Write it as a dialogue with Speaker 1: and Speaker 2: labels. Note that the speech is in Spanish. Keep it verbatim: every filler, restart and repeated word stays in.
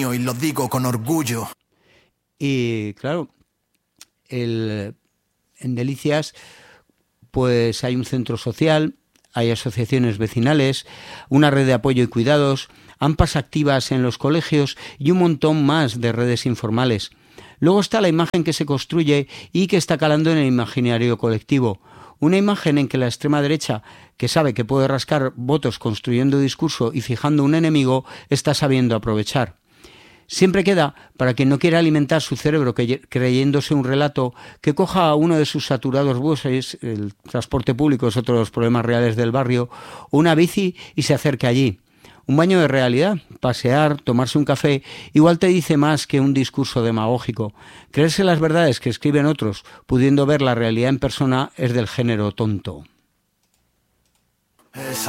Speaker 1: mío y lo digo con orgullo.
Speaker 2: Y claro, el, en Delicias pues hay un centro social, hay asociaciones vecinales, una red de apoyo y cuidados, AMPAs activas en los colegios y un montón más de redes informales. Luego está la imagen que se construye y que está calando en el imaginario colectivo. Una imagen en que la extrema derecha, que sabe que puede rascar votos construyendo discurso y fijando un enemigo, está sabiendo aprovechar. Siempre queda, para quien no quiera alimentar su cerebro creyéndose un relato, que coja a uno de sus saturados buses, el transporte público es otro de los problemas reales del barrio, o una bici y se acerque allí. Un baño de realidad, pasear, tomarse un café, igual te dice más que un discurso demagógico. Creerse las verdades que escriben otros, pudiendo ver la realidad en persona, es del género tonto.